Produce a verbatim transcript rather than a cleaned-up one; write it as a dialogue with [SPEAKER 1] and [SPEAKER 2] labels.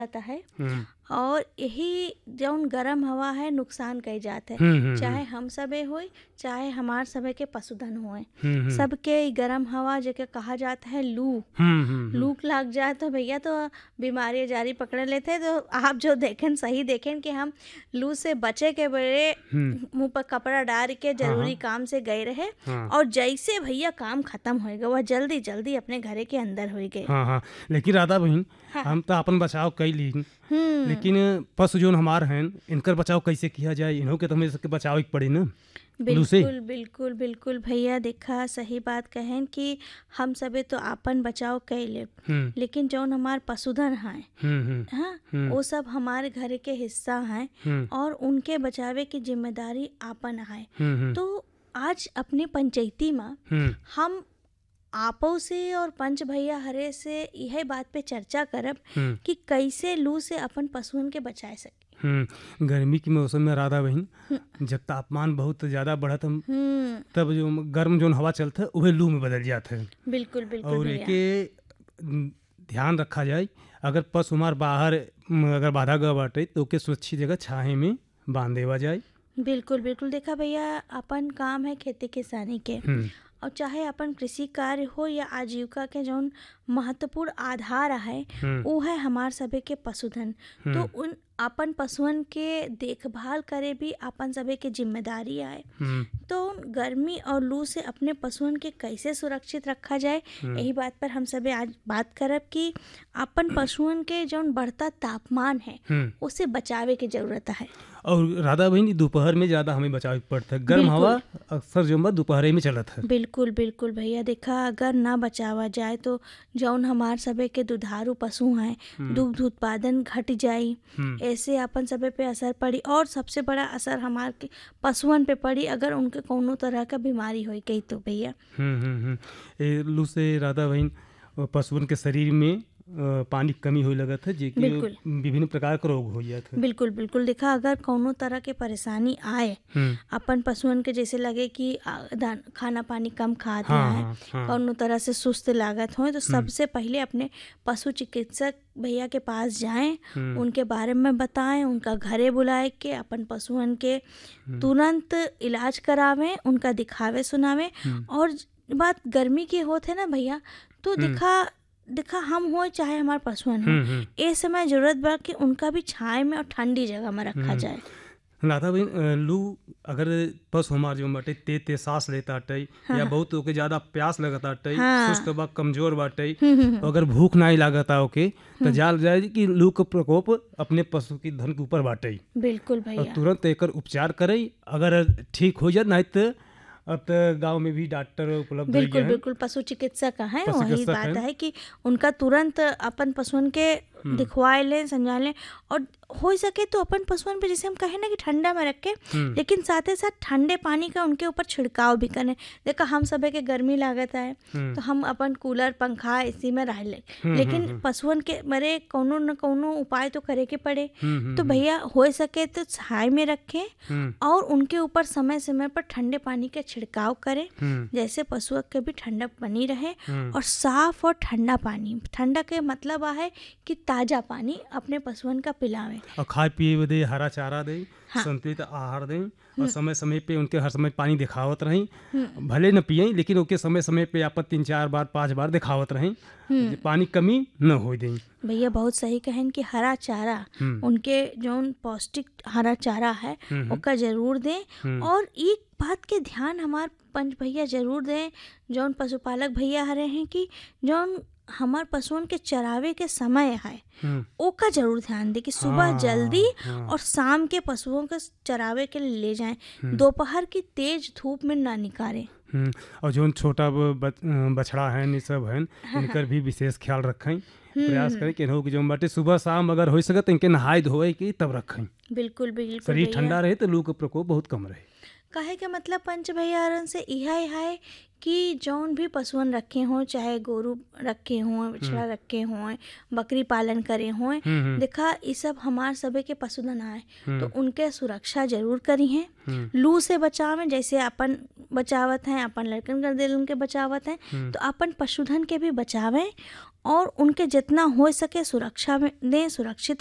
[SPEAKER 1] जाता है
[SPEAKER 2] हम्म
[SPEAKER 1] और यही जौन गरम हवा है नुकसान कई जात है।
[SPEAKER 2] हम्म हम्म
[SPEAKER 1] चाहे हम सबे होई चाहे हमार सबे के पशुधन होए,
[SPEAKER 2] हम्म हम्म
[SPEAKER 1] सबके ई गरम हवा जेके कहा जाता है लू
[SPEAKER 2] हम्म हम्म हम्म
[SPEAKER 1] लू लग जाए तो भैया तो बीमारी जारी पकड़ लेते हैं। तो आप जो देखें सही देखें कि हम लू से बचे के बड़े
[SPEAKER 2] हम्म,
[SPEAKER 1] मुंह पर कपड़ा डाल के
[SPEAKER 2] हाँ
[SPEAKER 1] जरूरी
[SPEAKER 2] हाँ
[SPEAKER 1] काम से गए रहे
[SPEAKER 2] हाँ
[SPEAKER 1] और जैसे भैया काम खत्म हो गए वह जल्दी जल्दी अपने घरे के अंदर हो गए।
[SPEAKER 2] हाँ हाँ। लेकिन राधा बहन,
[SPEAKER 1] हाँ हाँ।
[SPEAKER 2] हम तो अपन बचाव कई ली,
[SPEAKER 1] हम्म
[SPEAKER 2] लेकिन पशु जोन हमार हैं इनकर बचाव कैसे किया जाए? इन्हों के तो हमें सबके बचाव ही पड़ी ना लू से।
[SPEAKER 1] बिल्कुल बिल्कुल बिल्कुल भैया देखा सही बात कहें कि हम सबे तो आपन बचाव कर ले,
[SPEAKER 2] हम्म
[SPEAKER 1] लेकिन जौन हमार पशुधन हैं
[SPEAKER 2] हम्म हम्म
[SPEAKER 1] हाँ
[SPEAKER 2] हम्म
[SPEAKER 1] वो सब हमारे घर के हिस्सा हैं
[SPEAKER 2] हम्म
[SPEAKER 1] और उनके बचावे की जिम्मेदारी आपन है।
[SPEAKER 2] हम्म हम्म
[SPEAKER 1] तो आज अपने पंचायती में
[SPEAKER 2] हम्म
[SPEAKER 1] हम आपो से और पंच भैया हरे से यह बात पे चर्चा करब
[SPEAKER 2] हम्म
[SPEAKER 1] कि कैसे लू से अपन पशुओं के बचाए सके।
[SPEAKER 2] हम्म। गर्मी के मौसम में राधा बहन, जब तापमान बहुत ज़्यादा बढ़त हम,
[SPEAKER 1] हम्म
[SPEAKER 2] तब जो गर्म जोन हवा चलता है वह लू में बदल जाता है।
[SPEAKER 1] बिल्कुल बिल्कुल
[SPEAKER 2] और
[SPEAKER 1] भैया।
[SPEAKER 2] एके न, ध्यान रखा जाए, अगर पशु हमार बाहर म, अगर बाधा गए बाटे तो ओके सुरक्षित जगह छाहे में बांध देवा जाए।
[SPEAKER 1] बिल्कुल बिल्कुल देखा भैया अपन काम है खेती किसानी के
[SPEAKER 2] हम्म
[SPEAKER 1] और चाहे अपन कृषि कार्य हो या आजीविका के जौन महत्वपूर्ण आधार है
[SPEAKER 2] हम्म
[SPEAKER 1] वो है हमार सभे के पशुधन। तो
[SPEAKER 2] हम्म
[SPEAKER 1] उन अपन पशुअन के देखभाल करे भी अपन सभे के जिम्मेदारी है।
[SPEAKER 2] हम्म
[SPEAKER 1] तो गर्मी और लू से अपने पशुओं के कैसे सुरक्षित रखा जाए
[SPEAKER 2] हम्म
[SPEAKER 1] यही बात पर हम सभी आज बात करब कि अपन पशुओं के जौन बढ़ता तापमान है
[SPEAKER 2] हम्म।
[SPEAKER 1] उसे बचावे की जरूरत है।
[SPEAKER 2] और राधा बहन, दोपहर में ज़्यादा हमें बचाव पड़ता है। गर्म हवा
[SPEAKER 1] बिल्कुल
[SPEAKER 2] अक्सर जो है दोपहर में चलत है।
[SPEAKER 1] बिल्कुल बिल्कुल भैया देखा अगर ना बचावा जाए तो जौन हमार सबे के दुधारू पशु हैं
[SPEAKER 2] हम्म
[SPEAKER 1] दुग्ध उत्पादन घट जाई,
[SPEAKER 2] हम्म
[SPEAKER 1] ऐसे अपन सबे पे असर पड़ी और सबसे बड़ा असर हमार के पशुअन पे पड़ी अगर उनके कोनो तरह का बीमारी होई गई तो भैया।
[SPEAKER 2] हम्म हम्म हम्म। ए लू से राधा बहन पशुओं के शरीर में अ, पानी की कमी होने लगत है, जेकि
[SPEAKER 1] बिल्कुल
[SPEAKER 2] विभिन्न प्रकार के रोग हो जाते हैं।
[SPEAKER 1] बिल्कुल बिल्कुल देखा अगर कोनो तरह के परेशानी आए
[SPEAKER 2] हम्म
[SPEAKER 1] अपन पशुअन के जैसे लगे कि आ, दान खाना पानी कम खाते
[SPEAKER 2] हाँ
[SPEAKER 1] हैं
[SPEAKER 2] हाँ हाँ।
[SPEAKER 1] कौनो तरह से सुस्त लागत हो तो
[SPEAKER 2] हम्म
[SPEAKER 1] सबसे पहले अपने पशु चिकित्सक भैया के पास जाएं,
[SPEAKER 2] हम्म
[SPEAKER 1] उनके बारे में बताएं, उनका घरे बुलाए के अपन पशुअन के
[SPEAKER 2] हम्म
[SPEAKER 1] तुरंत इलाज करावें, उनका दिखावे सुनावें।
[SPEAKER 2] हम्म
[SPEAKER 1] और बात गर्मी की होते ना भैया तो
[SPEAKER 2] हम्म
[SPEAKER 1] दिखा दिखा हम हो चाहे हमारे पशुअन हो
[SPEAKER 2] हम्म हम्म
[SPEAKER 1] ए समय जरूरत बा कि उनका भी छाए में और ठंडी जगह में रखा जाए।
[SPEAKER 2] हम्म। राधा बहन, अ, लू अगर पशु हमार जो बाटे तेज तेज सांस लेता अटै,
[SPEAKER 1] हाँ
[SPEAKER 2] या
[SPEAKER 1] हाँ
[SPEAKER 2] बहुत ओके ज्यादा प्यास लगता अटै, सुस्त
[SPEAKER 1] हाँ
[SPEAKER 2] बा, कमजोर बाटे,
[SPEAKER 1] हम्म हम्म
[SPEAKER 2] अगर भूख नहीं लागता ओके, तो
[SPEAKER 1] हम्म,
[SPEAKER 2] जान जाए कि लू का प्रकोप अपने पशु की धन के ऊपर बाटे।
[SPEAKER 1] बिल्कुल
[SPEAKER 2] और
[SPEAKER 1] भैया।
[SPEAKER 2] तुरंत एकर उपचार करे, अगर ठीक हो जाए, नहीं तो अब तो गांव में भी डॉक्टर उपलब्ध हो गए
[SPEAKER 1] बिल्कुल
[SPEAKER 2] हैं,
[SPEAKER 1] बिल्कुल पशु चिकित्सक है
[SPEAKER 2] पशु
[SPEAKER 1] वही
[SPEAKER 2] चिकित्सक
[SPEAKER 1] बात
[SPEAKER 2] हैं।
[SPEAKER 1] है कि उनका तुरंत अपन पशुअन के
[SPEAKER 2] हम्म
[SPEAKER 1] दिखवाए लें समझा लें और हो सके तो अपन पशुअन पे जैसे हम कहें ना कि ठंडा में रखें
[SPEAKER 2] हम्म
[SPEAKER 1] लेकिन साथ ही साथ ठंडे पानी का उनके ऊपर छिड़काव भी करें। देखो हम सब के गर्मी लागत है
[SPEAKER 2] हम्म
[SPEAKER 1] तो हम अपन कूलर पंखा इसी में रह लें,
[SPEAKER 2] हम्म
[SPEAKER 1] लेकिन
[SPEAKER 2] हम्म
[SPEAKER 1] पशुअन के मरे कोनो न कोनो उपाय तो करे के पड़े।
[SPEAKER 2] हम्म
[SPEAKER 1] तो
[SPEAKER 2] हम्म
[SPEAKER 1] भैया हो सके तो छाई में रखें
[SPEAKER 2] हम्म
[SPEAKER 1] और उनके ऊपर समय समय पर ठंडे पानी का छिड़काव करें
[SPEAKER 2] हम्म
[SPEAKER 1] जैसे पशुओं के भी ठंडक बनी रहे।
[SPEAKER 2] हम्म
[SPEAKER 1] और साफ और ठंडा पानी, ठंडा के मतलब है कि ताज़ा पानी अपने पशुओं का पिलावें।
[SPEAKER 2] और खाए पिए दे, हरा चारा दे,
[SPEAKER 1] हाँ
[SPEAKER 2] संतुलित आहार दें, और
[SPEAKER 1] हम्म
[SPEAKER 2] समय समय पे उनके हर समय पानी दिखावत रहें।
[SPEAKER 1] हम्म
[SPEAKER 2] भले न पिए, लेकिन ओके समय समय पे आप तीन चार बार पांच बार दिखावत रहें,
[SPEAKER 1] हम्म
[SPEAKER 2] पानी कमी न हो दें।
[SPEAKER 1] भैया बहुत सही कहें कि हरा चारा
[SPEAKER 2] हम्म
[SPEAKER 1] उनके जौन पौष्टिक हरा चारा है
[SPEAKER 2] हम्म
[SPEAKER 1] ओका जरूर दें।
[SPEAKER 2] हम्म
[SPEAKER 1] और एक बात के ध्यान हमार पंच भैया जरूर दें जौन पशुपालक भैया हरे हैं कि जौन हमार पशुओं के चरावे के समय है
[SPEAKER 2] हम्म
[SPEAKER 1] ओका जरूर ध्यान दें कि सुबह
[SPEAKER 2] हाँ
[SPEAKER 1] जल्दी
[SPEAKER 2] हाँ
[SPEAKER 1] और शाम के पशुओं के चरावे के लिए ले जाएं,
[SPEAKER 2] हम्म
[SPEAKER 1] दोपहर की तेज धूप में ना निकालें।
[SPEAKER 2] हम्म। और जो छोटा ब- बच- बछड़ा है, ये सब है,
[SPEAKER 1] हाँ हाँ
[SPEAKER 2] इनकर भी विशेष ख्याल रखें।
[SPEAKER 1] हम्म
[SPEAKER 2] प्रयास
[SPEAKER 1] हम्म,
[SPEAKER 2] करें कि इन्हों की जो बाटे सुबह शाम अगर हो सके तो इनके नहाए धोए के तब रखें।
[SPEAKER 1] बिल्कुल बिल्कुल
[SPEAKER 2] शरीर
[SPEAKER 1] भैया।
[SPEAKER 2] ठंडा रहे तो लू का प्रकोप बहुत कम रहे।
[SPEAKER 1] कहे के मतलब पंच भैया से इहा है कि जौन भी पशुअन रखे हों, चाहे गोरू रखे हों, बछड़ा रखे हों, बकरी पालन करे हों,
[SPEAKER 2] हम्म, हम्म,
[SPEAKER 1] देखा ये सब हमार सबे के पशुधन आए
[SPEAKER 2] हम्म,
[SPEAKER 1] तो उनके सुरक्षा जरूर करी हैं।
[SPEAKER 2] हम्म,
[SPEAKER 1] लू से बचावें, जैसे अपन बचावत हैं, अपन लड़कन कर दिल उनके बचावत हैं,
[SPEAKER 2] हम्म,
[SPEAKER 1] तो अपन पशुधन के भी बचावें और उनके जितना हो सके सुरक्षा में दें, सुरक्षित